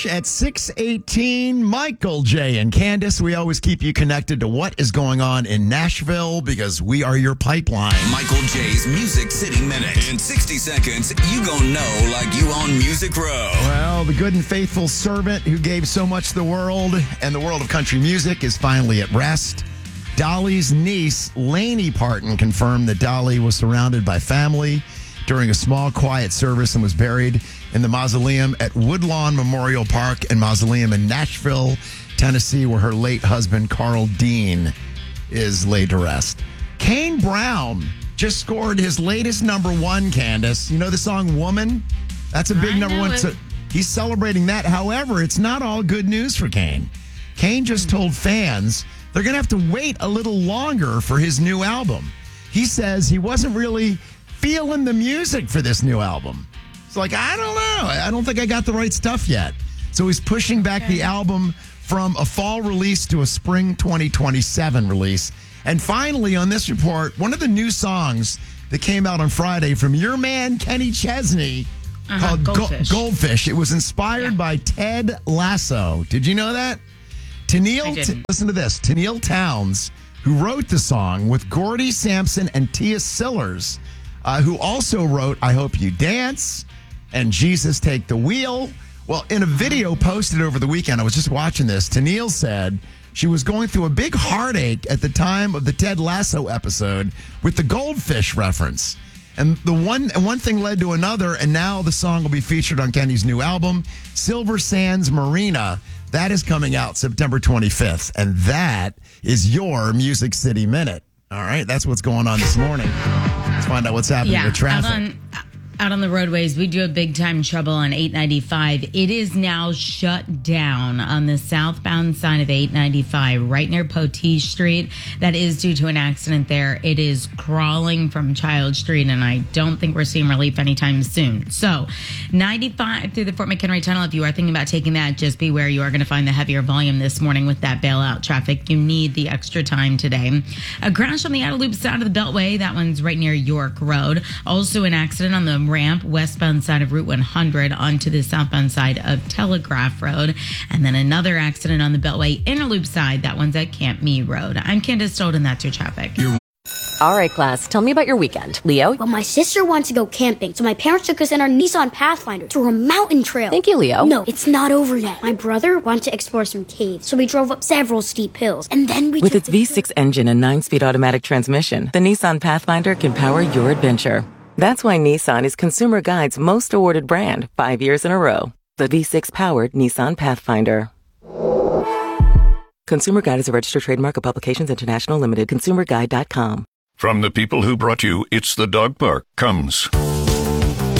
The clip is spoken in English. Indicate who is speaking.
Speaker 1: At 6:18, Michael, Jay, and Candace, we always keep you connected to what is going on in Nashville because we are your pipeline.
Speaker 2: Michael J's Music City Minute. In 60 seconds, you gonna know like you on Music Row.
Speaker 1: Well, the good and faithful servant who gave so much to the world and the world of country music is finally at rest. Dolly's niece, Lainey Parton, confirmed that Dolly was surrounded by family during a small, quiet service and was buried in the mausoleum at Woodlawn Memorial Park and Mausoleum in Nashville, Tennessee, where her late husband, Carl Dean, is laid to rest. Kane Brown just scored his latest number one, Candace. You know the song Woman? That's a big number one. So he's celebrating that. However, it's not all good news for Kane. Kane just told fans they're going to have to wait a little longer for his new album. He says he wasn't really feeling the music for this new album. It's like, I don't know. I don't think I got the right stuff yet. So he's pushing back the album from a fall release to a spring 2027 release. And finally, on this report, one of the new songs that came out on Friday from your man, Kenny Chesney, called Goldfish. It was inspired by Ted Lasso. Did you know that? Listen to this. Tennille Townes, who wrote the song with Gordy Sampson and Tia Sillers, who also wrote I Hope You Dance and Jesus Take the Wheel. Well, in a video posted over the weekend, I was just watching this, Tennille said she was going through a big heartache at the time of the Ted Lasso episode with the goldfish reference. And one thing led to another, and now the song will be featured on Kenny's new album, Silver Sands Marina. That is coming out September 25th, and that is your Music City Minute. All right, that's what's going on this morning. Let's find out what's happening with traffic.
Speaker 3: Out on the roadways, we do have big time trouble on 895. It is now shut down on the southbound side of 895, right near Poteet Street. That is due to an accident there. It is crawling from Child Street, and I don't think we're seeing relief anytime soon. So, 95 through the Fort McHenry Tunnel, if you are thinking about taking that, just beware. You are going to find the heavier volume this morning with that bailout traffic. You need the extra time today. A crash on the outer loop side of the Beltway. That one's right near York Road. Also an accident on the ramp westbound side of Route 100 onto the southbound side of Telegraph Road. And then another accident on the Beltway inner loop side. That one's at Camp Mee Road. I'm Candace Stolt, and that's your traffic.
Speaker 4: All right, class, tell me about your weekend. Leo?
Speaker 5: Well, my sister wants to go camping, so my parents took us in our Nissan Pathfinder through a mountain trail.
Speaker 4: Thank you, Leo.
Speaker 5: No, it's not over yet. My brother wanted to explore some caves, so we drove up several steep hills, and then we
Speaker 6: With its V6 engine and 9-speed automatic transmission, the Nissan Pathfinder can power your adventure. That's why Nissan is Consumer Guide's most awarded brand 5 years in a row. The V6-powered Nissan Pathfinder. Consumer Guide is a registered trademark of Publications International Limited. ConsumerGuide.com.
Speaker 7: From the people who brought you It's the Dog Park comes